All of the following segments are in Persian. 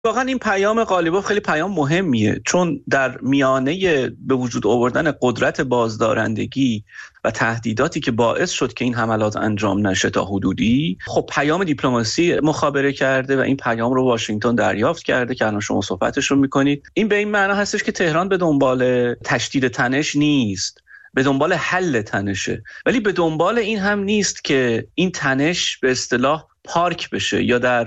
واقعا این پیام قالیباف خیلی پیام مهمیه، چون در میانه به وجود آوردن قدرت بازدارندگی و تهدیداتی که باعث شد که این حملات انجام نشه تا حدودی، خب پیام دیپلماسی مخابره کرده و این پیام رو واشنگتن دریافت کرده که الان شما صحبتش رو میکنید. این به این معنا هستش که تهران به دنبال تشدید تنش نیست، به دنبال حل تنشه، ولی به دنبال این هم نیست که این تنش به اصطلاح پارک بشه یا در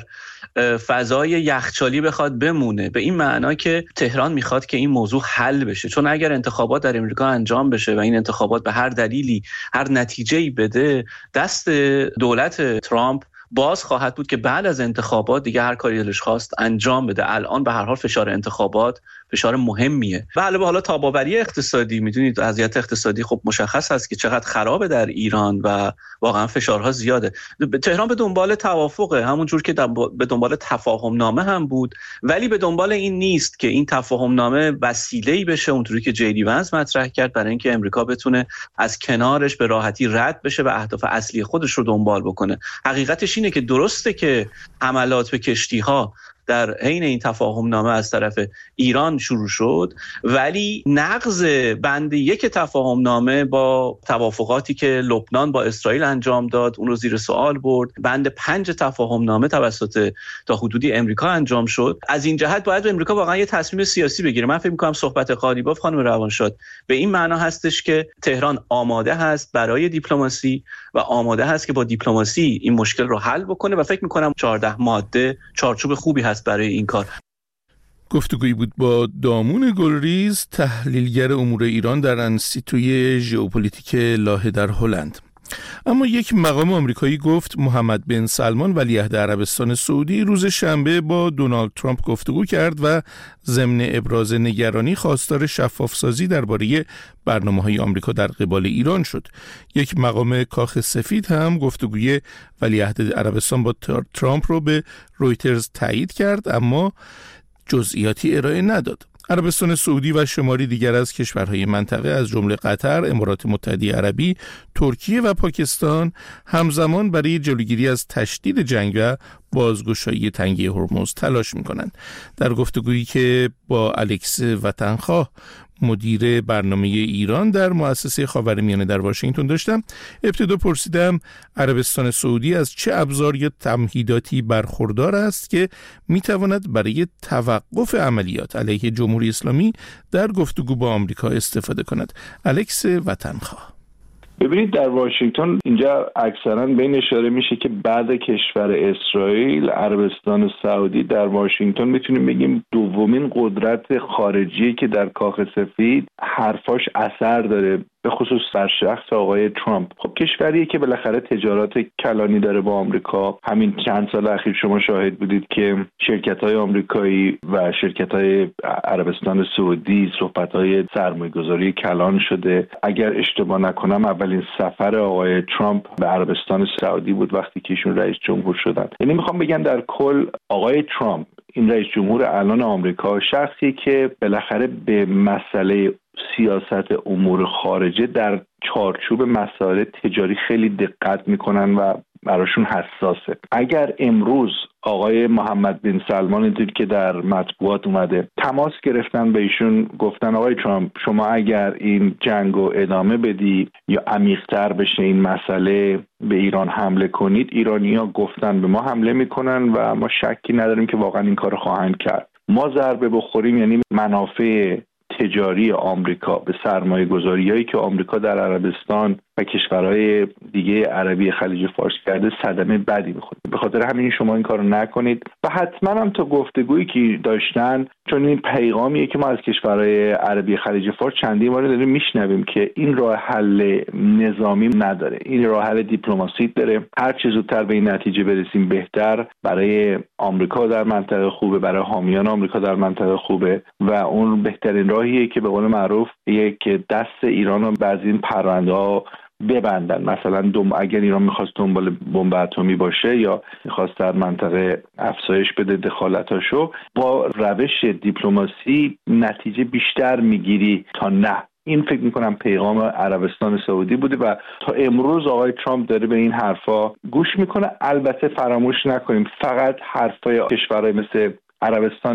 فضای یخچالی بخواد بمونه، به این معنا که تهران میخواد که این موضوع حل بشه. چون اگر انتخابات در امریکا انجام بشه و این انتخابات به هر دلیلی هر نتیجه‌ای بده، دست دولت ترامپ باز خواهد بود که بعد از انتخابات دیگه هر کاری دلش خواست انجام بده. الان به هر حال فشار انتخابات فشار مهمیه و علاوه حالا تاباوری اقتصادی، میدونید وضعیت اقتصادی خب مشخص هست که چقدر خرابه در ایران و واقعا فشارها زیاده. تهران به دنبال توافقه، همون جور که به دنبال تفاهم نامه هم بود، ولی به دنبال این نیست که این تفاهم نامه وسیله‌ای بشه اونطوری که جی دی ونس مطرح کرد برای اینکه امریکا بتونه از کنارش به راحتی رد بشه و اهداف اصلی خودش رو دنبال بکنه. حقیقتش اینه که درسته که حملات به کشتی‌ها در حین این تفاهم نامه از طرف ایران شروع شد، ولی نقض بند 1 تفاهم نامه با توافقاتی که لبنان با اسرائیل انجام داد اون رو زیر سوال برد. بند 5 تفاهم نامه توسط تا حدودی امریکا انجام شد. از این جهت باید امریکا واقعا یه تصمیم سیاسی بگیره. من فکر می‌کنم صحبت قالیباف خانم روانشاد به این معنا هستش که تهران آماده هست برای دیپلماسی و آماده هست که با دیپلماسی این مشکل رو حل بکنه و فکر می‌کنم 14 ماده چارچوب خوبی هست برای این کار. گفتگویی بود با دامون گلریز، تحلیلگر امور ایران در انستیتوی ژئوپلیتیک لاهه در هلند. اما یک مقام آمریکایی گفت محمد بن سلمان ولیعهد عربستان سعودی روز شنبه با دونالد ترامپ گفتگو کرد و ضمن ابراز نگرانی خواستار شفافسازی درباره برنامه‌های آمریکا در قبال ایران شد. یک مقام کاخ سفید هم گفتگوی ولیعهد عربستان با ترامپ رو به رویترز تایید کرد، اما جزئیاتی ارائه نداد. عربستان سعودی و شماری دیگر از کشورهای منطقه از جمله قطر، امارات متحده عربی، ترکیه و پاکستان همزمان برای جلوگیری از تشدید جنگ و بازگشایی تنگه هرمز تلاش می‌کنند. در گفتگویی که با الکس وطنخواه مدیر برنامه ایران در مؤسسه خاورمیانه در واشنگتن داشتم، ابتدا پرسیدم عربستان سعودی از چه ابزار یا تمهیداتی برخوردار است که میتواند برای توقف عملیات علیه جمهوری اسلامی در گفتگو با آمریکا استفاده کند. الکس وطنخواه: ببینید، در واشنگتن اینجا اکثرا به این اشاره میشه که بعد کشور اسرائیل، عربستان سعودی در واشنگتن میتونیم بگیم دومین قدرت خارجی که در کاخ سفید حرفاش اثر داره، به خصوص در شخص آقای ترامپ. خب کشوریه که بالاخره تجارت کلانی داره با آمریکا. همین چند سال اخیر شما شاهد بودید که شرکت‌های آمریکایی و شرکت‌های عربستان سعودی صحبت‌های سرمایه‌گذاری کلان شده. اگر اشتباه نکنم اولین سفر آقای ترامپ به عربستان سعودی بود وقتی که ایشون رئیس جمهور شدن. یعنی میخوام بگم در کل آقای ترامپ، این رئیس جمهور الان آمریکا، شخصی که بالاخره به مسئله سیاست امور خارجه در چارچوب مسائل تجاری خیلی دقت میکنن و براشون حساسه. اگر امروز آقای محمد بن سلمان اینطوری که در مطبوعات اومده تماس گرفتن به ایشون، گفتن آقای ترامپ شما اگر این جنگو ادامه بدی یا عمیق‌تر بشه این مسئله، به ایران حمله کنید، ایرانی‌ها گفتن به ما حمله میکنن و ما شکی نداریم که واقعا این کارو خواهند کرد. ما ضربه بخوریم یعنی منافع تجاری آمریکا به سرمایه گذاریایی که آمریکا در عربستان و کشورهای دیگه عربی خلیج فارس کرده صدمه بدی میخوره. به خاطر همین شما این کارو نکنید و حتما هم تا گفتگویی که داشتن، چون این پیغامیه که ما از کشورهای عربی خلیج فارس چندین بار داریم میشنویم که این راه حل نظامی نداره، این راه حل دیپلماسی داره. هر چه زودتر به این نتیجه برسیم بهتر، برای آمریکا در منطقه خوبه، برای حامیان آمریکا در منطقه خوبه و اون بهترین راهیه که به قول معروف یک دست ایران رو بعضی این پرونده‌ها ببندن. مثلا اگر ایران میخواست دنبال بمب اتمی باشه یا میخواست در منطقه افزایش بده دخالتاشو، با روش دیپلماسی نتیجه بیشتر میگیری تا نه. این فکر میکنم پیغام عربستان سعودی بوده و تا امروز آقای ترامپ داره به این حرفا گوش میکنه. البته فراموش نکنیم فقط حرفای کشورهای مثل عربستان